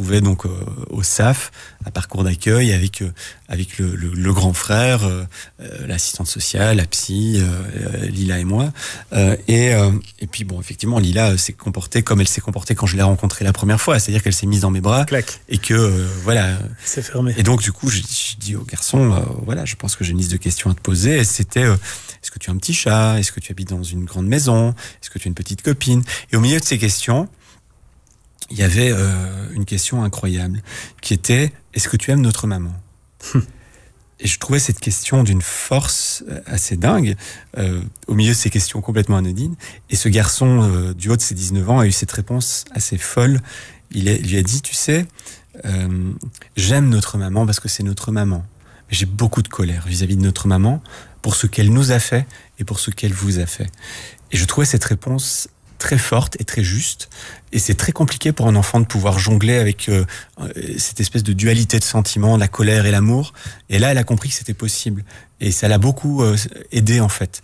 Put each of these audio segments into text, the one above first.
retrouvait donc au SAF, à parcours d'accueil, avec le grand frère, l'assistante sociale, la psy, Lila et moi. Et puis bon, effectivement, Lila s'est comportée comme elle s'est comportée quand je l'ai rencontrée la première fois, c'est-à-dire qu'elle s'est mise dans mes bras. Clac. Et que voilà. C'est fermé. Et donc du coup, j'ai dit au garçon, voilà, je pense que j'ai une liste de questions à te poser. Et c'était est-ce que tu as un petit chat? Est-ce que tu habites dans une grande maison? Est-ce que tu as une petite copine? Et au milieu de ces questions, il y avait une question incroyable qui était est-ce que tu aimes notre maman? Et je trouvais cette question d'une force assez dingue au milieu de ces questions complètement anodines. Et ce garçon, du haut de ses 19 ans, a eu cette réponse assez folle. Il lui a dit, tu sais, j'aime notre maman parce que c'est notre maman. Mais j'ai beaucoup de colère vis-à-vis de notre maman pour ce qu'elle nous a fait et pour ce qu'elle vous a fait. Et je trouvais cette réponse très forte et très juste. Et c'est très compliqué pour un enfant de pouvoir jongler avec cette espèce de dualité de sentiments, la colère et l'amour. Et là, elle a compris que c'était possible. Et ça l'a beaucoup aidé, en fait,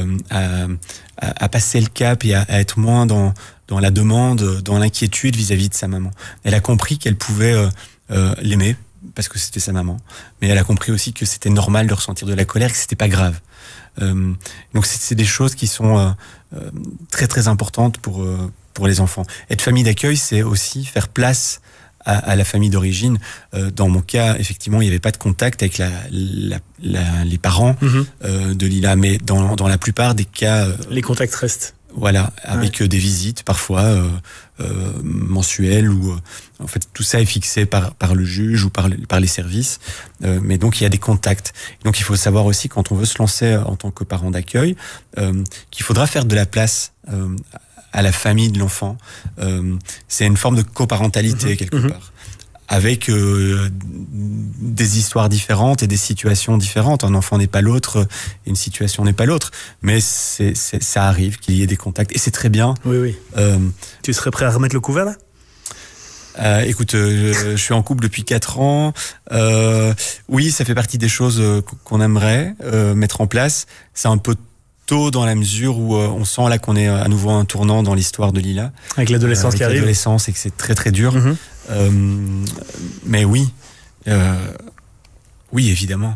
à passer le cap et à être moins dans la demande, dans l'inquiétude vis-à-vis de sa maman. Elle a compris qu'elle pouvait l'aimer, parce que c'était sa maman. Mais elle a compris aussi que c'était normal de ressentir de la colère, que c'était pas grave. Donc c'est des choses qui sont très très importantes pour les enfants. Être famille d'accueil, c'est aussi faire place à la famille d'origine. Dans mon cas, effectivement, il n'y avait pas de contact avec les parents de Lila, mais dans la plupart des cas, les contacts restent. Voilà, avec des visites parfois mensuelles ou en fait tout ça est fixé par le juge ou par les services, mais donc il y a des contacts. Donc il faut savoir aussi quand on veut se lancer en tant que parent d'accueil qu'il faudra faire de la place à la famille de l'enfant. C'est une forme de coparentalité quelque part, avec des histoires différentes et des situations différentes. Un enfant n'est pas l'autre, et une situation n'est pas l'autre. Mais ça arrive qu'il y ait des contacts. Et c'est très bien. Oui. Tu serais prêt à remettre le couvert, là? Écoute, je suis en couple depuis 4 ans. Oui, ça fait partie des choses qu'on aimerait mettre en place. C'est un peu tôt dans la mesure où on sent là qu'on est à nouveau à un tournant dans l'histoire de Lila. Avec l'adolescence qui arrive. L'adolescence et que c'est très très dur. Mais oui, oui, évidemment.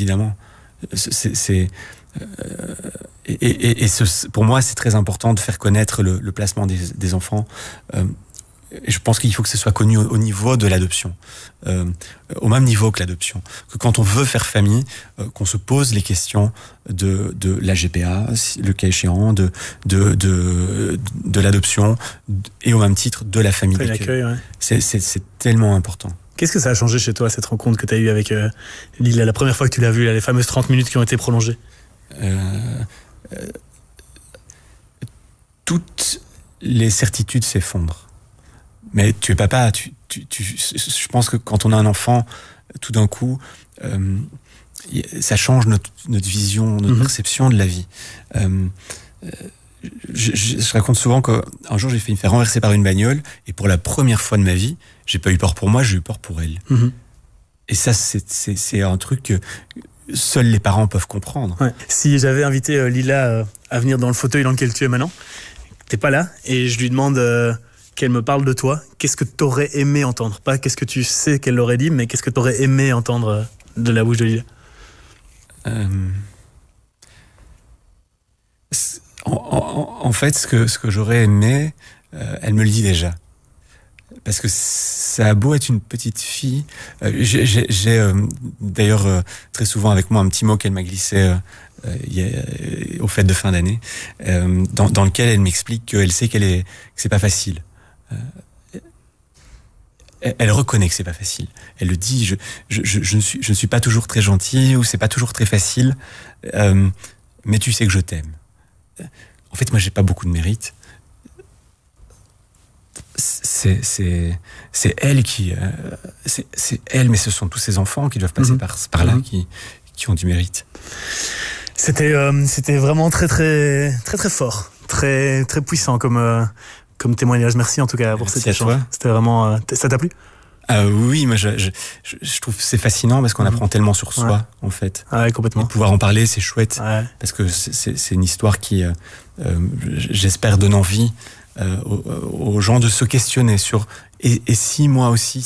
Pour moi, c'est très important de faire connaître le placement des enfants. Et je pense qu'il faut que ce soit connu au niveau de l'adoption, au même niveau que l'adoption. Que quand on veut faire famille, qu'on se pose les questions de la GPA, le cas échéant, de l'adoption, et au même titre de la famille d'accueil. Ouais. C'est tellement important. Qu'est-ce que ça a changé chez toi, cette rencontre que tu as eue avec Lila, la première fois que tu l'as vue, là, les fameuses 30 minutes qui ont été prolongées? Toutes les certitudes s'effondrent. Mais tu es papa, je pense que quand on a un enfant, tout d'un coup, ça change notre vision, notre perception de la vie. Je raconte souvent qu'un jour j'ai fait me faire renverser par une bagnole et pour la première fois de ma vie, j'ai pas eu peur pour moi, j'ai eu peur pour elle. Et ça, c'est un truc que seuls les parents peuvent comprendre. Ouais. Si j'avais invité Lila à venir dans le fauteuil dans lequel tu es maintenant, t'es pas là, et je lui demande qu'elle me parle de toi, qu'est-ce que t'aurais aimé entendre? Pas qu'est-ce que tu sais qu'elle l'aurait dit, mais qu'est-ce que t'aurais aimé entendre de la bouche de Lila? En fait, ce que j'aurais aimé, elle me le dit déjà. Parce que ça a beau être une petite fille. J'ai d'ailleurs très souvent avec moi un petit mot qu'elle m'a glissé aux fêtes de fin d'année, dans lequel elle m'explique qu'elle sait que c'est pas facile. Elle reconnaît que c'est pas facile. Elle le dit. Je ne suis pas toujours très gentil ou c'est pas toujours très facile, mais tu sais que je t'aime. En fait, moi, j'ai pas beaucoup de mérite. C'est elle qui, c'est elle, mais ce sont tous ces enfants qui doivent passer par là, qui ont du mérite. C'était vraiment très très très très fort, très très puissant comme témoignage. Merci en tout cas pour cet échange. C'était vraiment, ça t'a plu? Oui, moi je trouve que c'est fascinant parce qu'on apprend tellement sur soi, en fait. Ouais, complètement. Et pouvoir en parler, c'est chouette, parce que c'est une histoire qui, j'espère, donne envie aux gens de se questionner sur et si moi aussi